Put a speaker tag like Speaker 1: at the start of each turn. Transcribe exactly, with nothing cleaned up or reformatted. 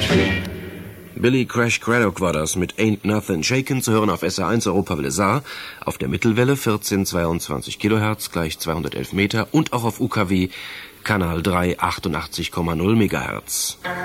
Speaker 1: Billy Crash Craddock war das mit Ain't Nothing Shaken, zu hören auf S R eins Europawelle Saar, auf der Mittelwelle vierzehnhundertzweiundzwanzig Kilohertz gleich zweihundertelf Meter und auch auf U K W Kanal drei achtundachtzig Komma null Megahertz.